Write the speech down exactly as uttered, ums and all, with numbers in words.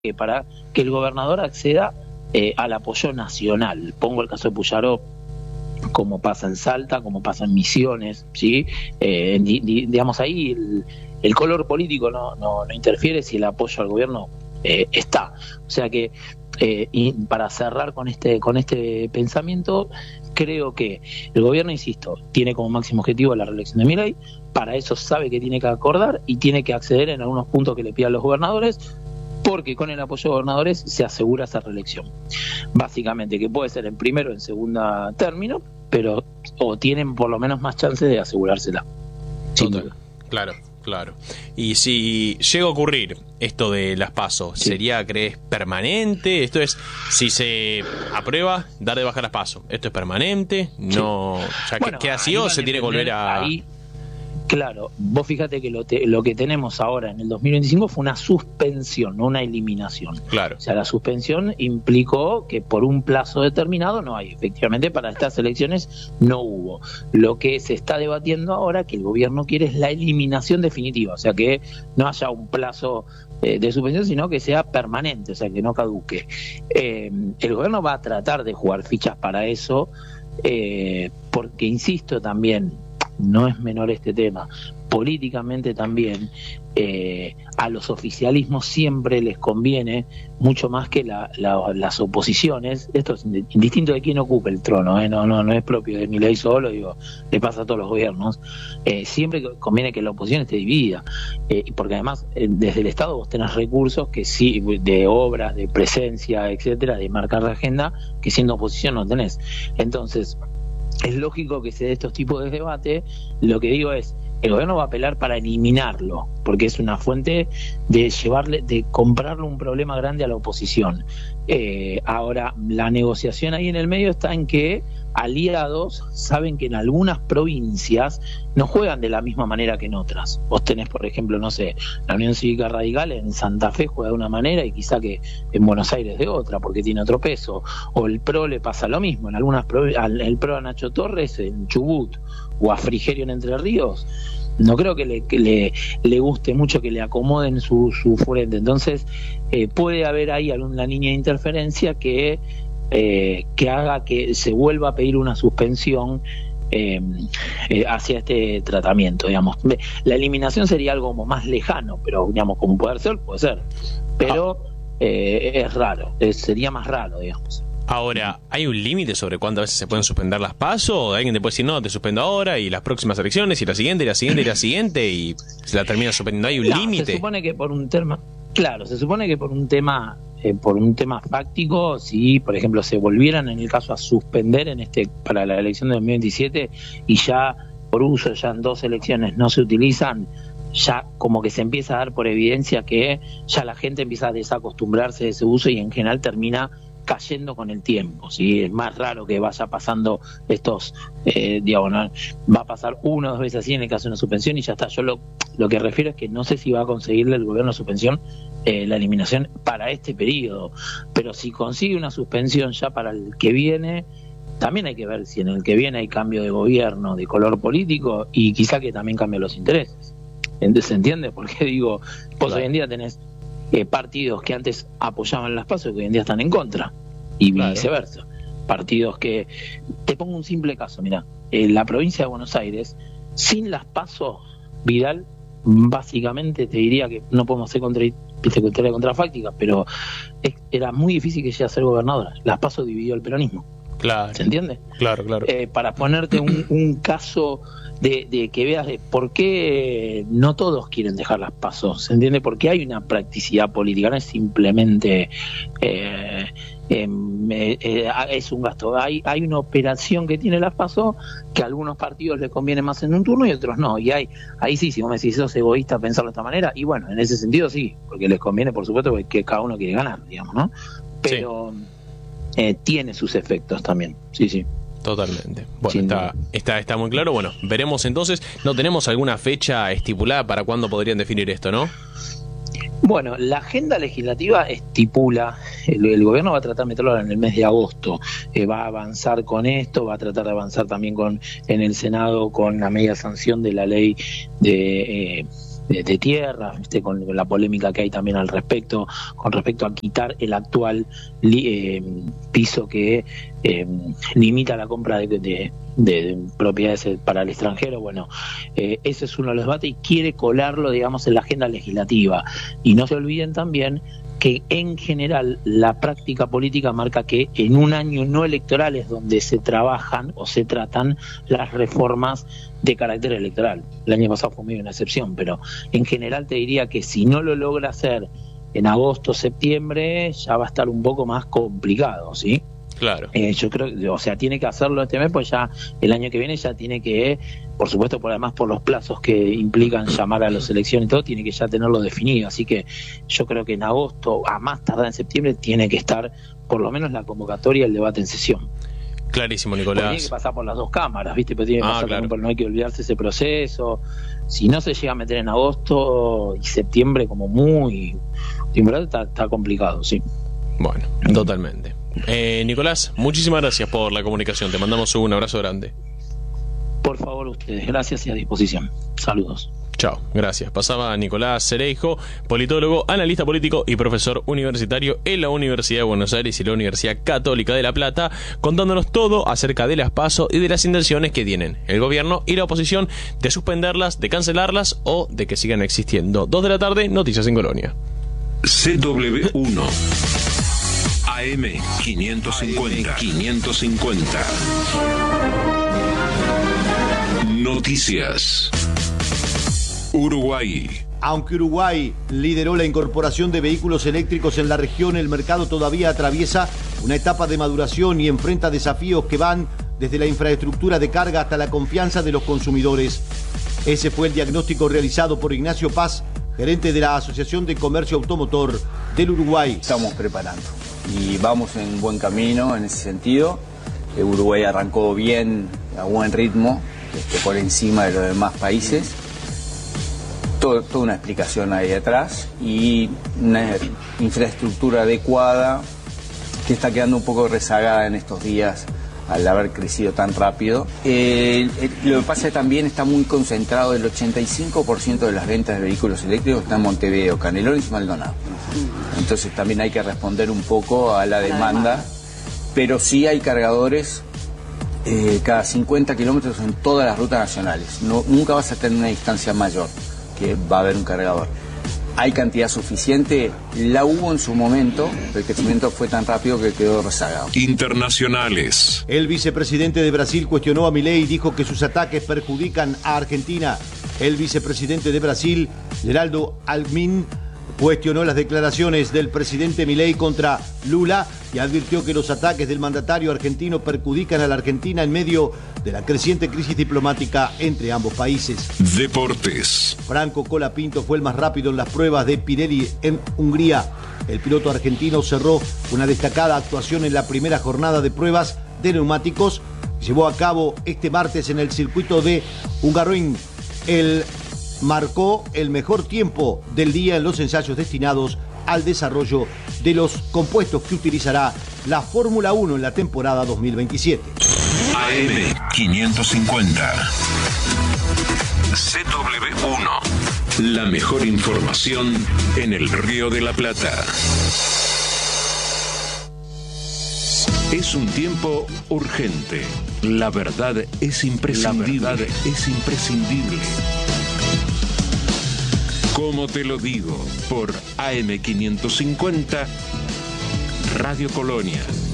que para que el gobernador acceda eh, al apoyo nacional. Pongo el caso de Puyaro, como pasa en Salta, como pasa en Misiones, ¿sí? Eh, di, di, digamos, ahí el, el color político no, no, no interfiere si el apoyo al gobierno eh, está. O sea que, eh, y para cerrar con este, con este pensamiento, creo que el gobierno, insisto, tiene como máximo objetivo la reelección de Milei. Para eso sabe que tiene que acordar y tiene que acceder en algunos puntos que le pidan los gobernadores, porque con el apoyo de gobernadores se asegura esa reelección. Básicamente, que puede ser en primero o en segunda término, pero o tienen por lo menos más chances de asegurársela. Total. Claro, claro. Y si llega a ocurrir esto de las PASO, sí. ¿Sería, crees, permanente? Esto es, si se aprueba, dar de baja las PASO. ¿Esto es permanente? No, sí. Ya bueno, ¿queda así o se tiene que volver a...? Ahí, claro, vos fíjate que lo, te, lo que tenemos ahora en el dos mil veinticinco fue una suspensión, no una eliminación. Claro. O sea, la suspensión implicó que por un plazo determinado no hay. Efectivamente, para estas elecciones no hubo. Lo que se está debatiendo ahora, que el gobierno quiere, es la eliminación definitiva. O sea, que no haya un plazo eh, de suspensión, sino que sea permanente, o sea, que no caduque. Eh, el gobierno va a tratar de jugar fichas para eso, eh, porque, insisto también, no es menor este tema, políticamente también eh, a los oficialismos siempre les conviene mucho más que la, la, las oposiciones. Esto es indistinto de quién ocupe el trono, ¿eh? no, no, no es propio de Milei solo, digo, le pasa a todos los gobiernos. Eh, siempre conviene que la oposición esté dividida, eh, porque además eh, desde el Estado vos tenés recursos que sí, de obras, de presencia, etcétera, de marcar la agenda, que siendo oposición no tenés. Entonces es lógico que se dé estos tipos de debate. Lo que digo es, el gobierno va a apelar para eliminarlo, porque es una fuente de llevarle, de comprarle un problema grande a la oposición. Eh, ahora, la negociación ahí en el medio está en que aliados saben que en algunas provincias no juegan de la misma manera que en otras. Vos tenés, por ejemplo, no sé, la Unión Cívica Radical en Santa Fe juega de una manera y quizá que en Buenos Aires de otra, porque tiene otro peso. O el PRO le pasa lo mismo, en algunas provincias, el PRO a Nacho Torres en Chubut o a Frigerio en Entre Ríos, no creo que le, que le, le guste mucho que le acomoden su, su frente. Entonces eh, puede haber ahí alguna línea de interferencia que Eh, que haga que se vuelva a pedir una suspensión eh, eh, hacia este tratamiento, digamos. La eliminación sería algo como más lejano, pero digamos, como puede ser, puede ser, pero eh, es raro, es, sería más raro, digamos. Ahora, ¿hay un límite sobre cuántas veces se pueden suspender las PASO? ¿O alguien te puede decir, no, te suspendo ahora, y las próximas elecciones, y la siguiente, y la siguiente, y la siguiente, y se la termina suspendiendo? ¿Hay un no, límite? Se supone que por un tema, claro, se supone que por un tema Eh, por un tema fáctico, si por ejemplo se volvieran en el caso a suspender en este para la elección de dos mil veintisiete y ya por uso ya en dos elecciones no se utilizan, ya como que se empieza a dar por evidencia que ya la gente empieza a desacostumbrarse de ese uso y en general termina cayendo con el tiempo, ¿sí? Es más raro que vaya pasando estos, eh, digamos, ¿no? Va a pasar una o dos veces así en el caso de una suspensión y ya está. Yo lo, lo que refiero es que no sé si va a conseguirle el gobierno suspensión, eh, la eliminación para este periodo, pero si consigue una suspensión ya para el que viene, también hay que ver si en el que viene hay cambio de gobierno, de color político, y quizá que también cambie los intereses. ¿Se entiende? Porque digo, vos claro. Hoy en día tenés Eh, partidos que antes apoyaban las PASO que hoy en día están en contra y claro. Viceversa, partidos que, te pongo un simple caso, mirá, en la provincia de Buenos Aires sin las PASO, Vidal básicamente te diría que no podemos hacer contra, contra, contrafáctica, pero es, era muy difícil que llegue a ser gobernadora. Las PASO dividió el peronismo. Claro. ¿Se entiende? Claro, claro. Eh, para ponerte un, un caso de, de que veas de por qué no todos quieren dejar las PASO, ¿se entiende? Porque hay una practicidad política, no es simplemente eh, eh, eh, es un gasto. Hay, hay una operación que tiene las PASO que a algunos partidos les conviene más en un turno y a otros no. Y hay, ahí sí, si vos me decís, sos egoísta pensarlo de esta manera, y bueno, en ese sentido sí, porque les conviene, por supuesto, que cada uno quiere ganar, digamos, ¿no? Pero sí. Eh, tiene sus efectos también, sí, sí. Totalmente. Bueno, está, está, está muy claro. Bueno, veremos entonces. No tenemos alguna fecha estipulada para cuándo podrían definir esto, ¿no? Bueno, la agenda legislativa estipula, el, el gobierno va a tratar de meterlo en el mes de agosto, eh, va a avanzar con esto, va a tratar de avanzar también con en el Senado con la media sanción de la ley de... Eh, de, de tierra, ¿viste? Con la polémica que hay también al respecto, con respecto a quitar el actual li, eh, piso que eh, limita la compra de, de, de, de propiedades para el extranjero. Bueno, eh, ese es uno de los debates y quiere colarlo, digamos, en la agenda legislativa. Y no se olviden también que en general la práctica política marca que en un año no electoral es donde se trabajan o se tratan las reformas de carácter electoral. El año pasado fue medio una excepción, pero en general te diría que si no lo logra hacer en agosto, septiembre, ya va a estar un poco más complicado, ¿sí? Claro. Eh, yo creo, o sea, tiene que hacerlo este mes, pues ya el año que viene ya tiene que, por supuesto, por además por los plazos que implican llamar a las elecciones y todo, tiene que ya tenerlo definido. Así que yo creo que en agosto, a más tardar en septiembre, tiene que estar por lo menos la convocatoria, el debate en sesión. Clarísimo, Porque Nicolás. tiene que pasar por las dos cámaras, ¿viste? Pero tiene que Ah, pasar claro. también por, no hay que olvidarse ese proceso. Si no se llega a meter en agosto y septiembre como muy... En verdad está, está complicado, sí. Bueno, totalmente. Eh, Nicolás, muchísimas gracias por la comunicación. Te mandamos un abrazo grande. Por favor, ustedes, gracias y a disposición. Saludos. Chao, gracias. Pasaba Nicolás Cereijo, politólogo, analista político y profesor universitario en la Universidad de Buenos Aires y la Universidad Católica de La Plata, contándonos todo acerca de las PASO y de las intenciones que tienen el gobierno y la oposición de suspenderlas, de cancelarlas o de que sigan existiendo. Dos de la tarde, Noticias en Colonia. C W uno A M quinientos cincuenta. quinientos cincuenta. Noticias. Uruguay. Aunque Uruguay lideró la incorporación de vehículos eléctricos en la región, el mercado todavía atraviesa una etapa de maduración y enfrenta desafíos que van desde la infraestructura de carga hasta la confianza de los consumidores. Ese fue el diagnóstico realizado por Ignacio Paz, gerente de la Asociación de Comercio Automotor del Uruguay. Estamos preparando y vamos en buen camino en ese sentido. Uruguay arrancó bien, a buen ritmo, este, por encima de los demás países. Todo, toda una explicación ahí atrás y una infraestructura adecuada que está quedando un poco rezagada en estos días al haber crecido tan rápido. Eh, eh, lo que pasa es que también está muy concentrado, el ochenta y cinco por ciento de las ventas de vehículos eléctricos está en Montevideo, Canelones y Maldonado. Entonces también hay que responder un poco a la demanda, pero sí hay cargadores eh, cada cincuenta kilómetros en todas las rutas nacionales. No, nunca vas a tener una distancia mayor que va a haber un cargador. ¿Hay cantidad suficiente? La hubo en su momento, pero el crecimiento fue tan rápido que quedó rezagado. Internacionales. El vicepresidente de Brasil cuestionó a Milei y dijo que sus ataques perjudican a Argentina. El vicepresidente de Brasil, Geraldo Alckmin, cuestionó las declaraciones del presidente Milei contra Lula y advirtió que los ataques del mandatario argentino perjudican a la Argentina en medio de la creciente crisis diplomática entre ambos países. Deportes. Franco Colapinto fue el más rápido en las pruebas de Pirelli en Hungría. El piloto argentino cerró una destacada actuación en la primera jornada de pruebas de neumáticos que llevó a cabo este martes en el circuito de Hungaroring. El marcó el mejor tiempo del día en los ensayos destinados al desarrollo de los compuestos que utilizará la Fórmula uno en la temporada dos mil veintisiete. A M quinientos cincuenta. C W uno. La mejor información en el Río de la Plata. Es un tiempo urgente. La verdad es imprescindible. La verdad es imprescindible. Como te lo digo, por A M quinientos cincuenta, Radio Colonia.